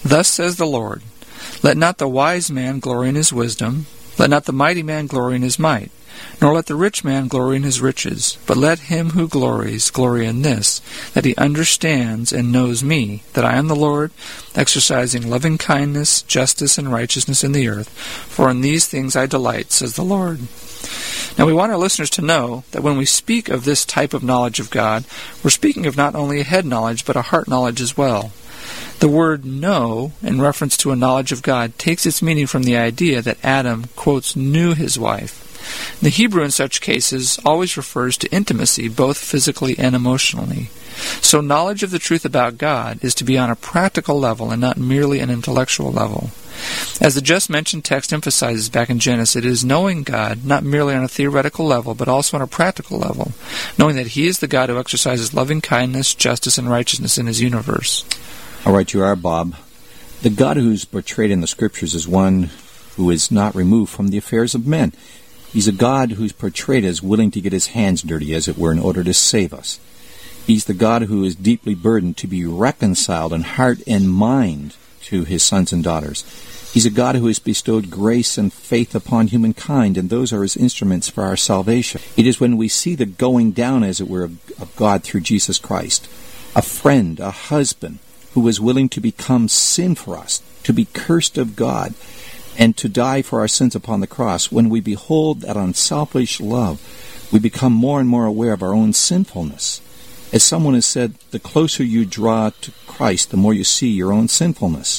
Thus says the Lord, Let not the wise man glory in his wisdom, let not the mighty man glory in his might, nor let the rich man glory in his riches, but let him who glories glory in this, that he understands and knows me, that I am the Lord, exercising loving kindness, justice, and righteousness in the earth. For in these things I delight, says the Lord. Now we want our listeners to know that when we speak of this type of knowledge of God, we're speaking of not only a head knowledge, but a heart knowledge as well. The word know, in reference to a knowledge of God, takes its meaning from the idea that Adam, quotes, knew his wife. The Hebrew in such cases always refers to intimacy, both physically and emotionally. So knowledge of the truth about God is to be on a practical level and not merely an intellectual level. As the just mentioned text emphasizes back in Genesis, it is knowing God not merely on a theoretical level, but also on a practical level, knowing that He is the God who exercises loving kindness, justice, and righteousness in His universe. All right, you are, Bob. The God who's portrayed in the Scriptures is one who is not removed from the affairs of men. He's a God who's portrayed as willing to get His hands dirty, as it were, in order to save us. He's the God who is deeply burdened to be reconciled in heart and mind to His sons and daughters. He's a God who has bestowed grace and faith upon humankind, and those are His instruments for our salvation. It is when we see the going down, as it were, of God through Jesus Christ, a friend, a husband, who is willing to become sin for us, to be cursed of God, and to die for our sins upon the cross. When we behold that unselfish love, we become more and more aware of our own sinfulness. As someone has said, the closer you draw to Christ, the more you see your own sinfulness.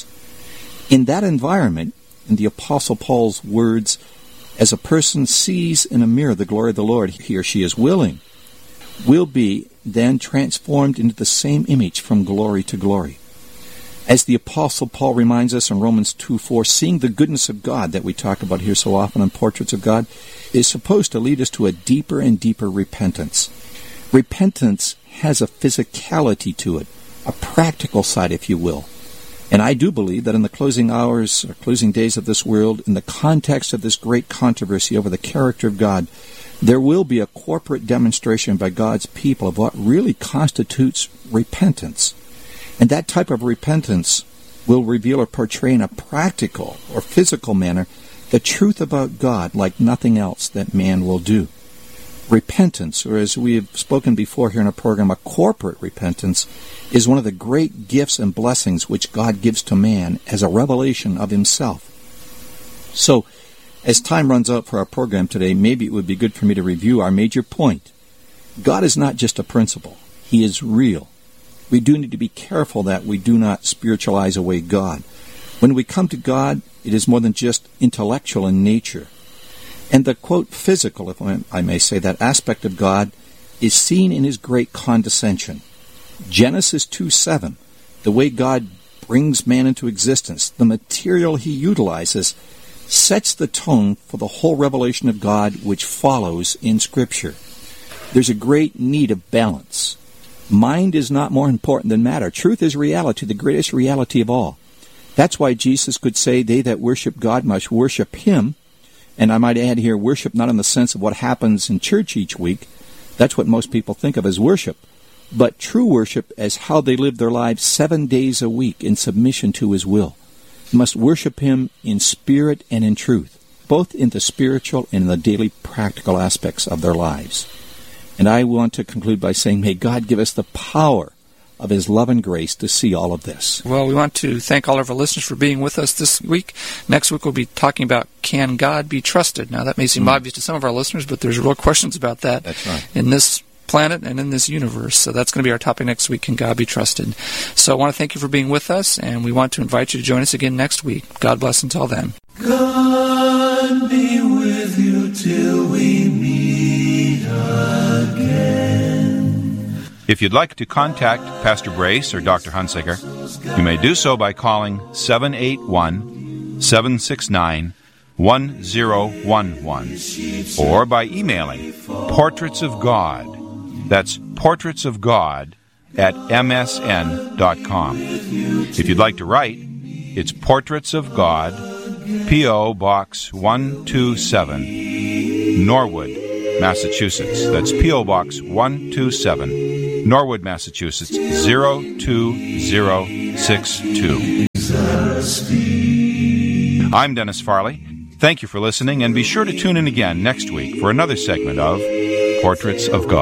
In that environment, in the Apostle Paul's words, as a person sees in a mirror the glory of the Lord, he or she is willing, will be then transformed into the same image from glory to glory. As the Apostle Paul reminds us in Romans 2:4, seeing the goodness of God that we talk about here so often in Portraits of God is supposed to lead us to a deeper and deeper repentance. Repentance has a physicality to it, a practical side, if you will. And I do believe that in the closing hours or closing days of this world, in the context of this great controversy over the character of God, there will be a corporate demonstration by God's people of what really constitutes repentance. And that type of repentance will reveal or portray in a practical or physical manner the truth about God like nothing else that man will do. Repentance, or as we have spoken before here in our program, a corporate repentance, is one of the great gifts and blessings which God gives to man as a revelation of Himself. So, as time runs out for our program today, maybe it would be good for me to review our major point. God is not just a principle. He is real. We do need to be careful that we do not spiritualize away God. When we come to God, it is more than just intellectual in nature. And the, quote, physical, if I may say, that aspect of God is seen in His great condescension. Genesis 2:7, the way God brings man into existence, the material He utilizes, sets the tone for the whole revelation of God which follows in Scripture. There's a great need of balance. Mind is not more important than matter. Truth is reality, the greatest reality of all. That's why Jesus could say, they that worship God must worship Him. And I might add here, worship not in the sense of what happens in church each week. That's what most people think of as worship. But true worship as how they live their lives 7 days a week in submission to His will. You must worship Him in spirit and in truth, both in the spiritual and in the daily practical aspects of their lives. And I want to conclude by saying, may God give us the power of His love and grace to see all of this. Well, we want to thank all of our listeners for being with us this week. Next week we'll be talking about, can God be trusted? Now, that may seem obvious to some of our listeners, but there's real questions about that. That's right. In this planet and in this universe. So that's going to be our topic next week, can God be trusted? So I want to thank you for being with us, and we want to invite you to join us again next week. God bless until then. God be with you till we meet again. If you'd like to contact Pastor Brace or Dr. Hunsaker, you may do so by calling 781-769-1011 or by emailing Portraits of God. That's Portraits of God at msn.com. If you'd like to write, it's Portraits of God, P.O. Box 127, Norwood, Massachusetts. That's P.O. Box 127, Norwood, Massachusetts, 02062. majesty. I'm Dennis Farley. Thank you for listening, and be sure to tune in again next week for another segment of Portraits of God.